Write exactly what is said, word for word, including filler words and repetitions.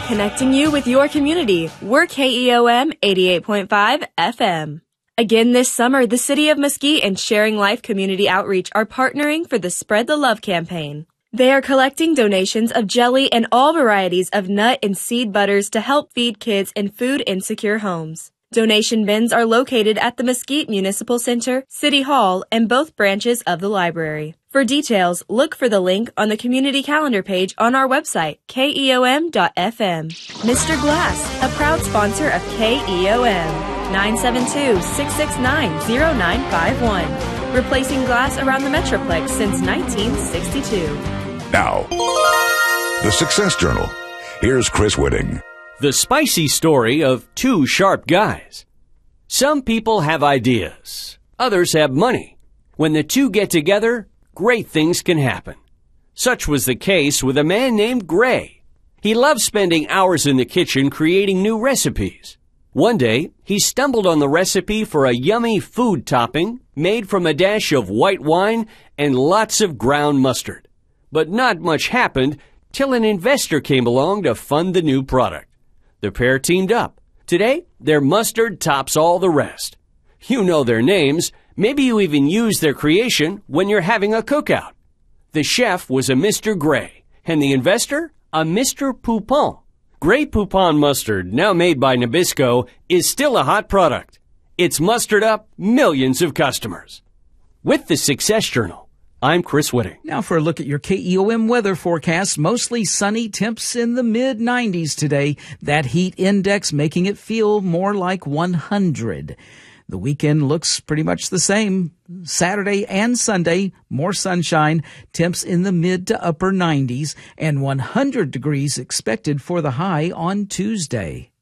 Connecting you with your community. We're K E O M eighty-eight point five F M. Again this summer, the City of Mesquite and Sharing Life Community Outreach are partnering for the Spread the Love campaign. They are collecting donations of jelly and all varieties of nut and seed butters to help feed kids in food-insecure homes. Donation bins are located at the Mesquite Municipal Center, City Hall, and both branches of the library. For details, look for the link on the community calendar page on our website, K E O M dot F M. Mister Glass, a proud sponsor of K E O M. nine seven two, six six nine, zero nine five one. Replacing glass around the Metroplex since nineteen sixty-two. Now, the Success Journal. Here's Chris Whitting. The spicy story of two sharp guys. Some people have ideas. Others have money. When the two get together, great things can happen. Such was the case with a man named Gray. He loved spending hours in the kitchen creating new recipes. One day, he stumbled on the recipe for a yummy food topping made from a dash of white wine and lots of ground mustard. But not much happened till an investor came along to fund the new product. The pair teamed up. Today, their mustard tops all the rest. You know their names. Maybe you even use their creation when you're having a cookout. The chef was a Mister Gray, and the investor, a Mister Poupon. Gray Poupon mustard, now made by Nabisco, is still a hot product. It's mustered up millions of customers. With the Success Journal, I'm Chris Whitting. Now for a look at your K E O M weather forecast. Mostly sunny, temps in the mid nineties today. That heat index making it feel more like one hundred. The weekend looks pretty much the same. Saturday and Sunday, more sunshine, temps in the mid to upper nineties, and one hundred degrees expected for the high on Tuesday.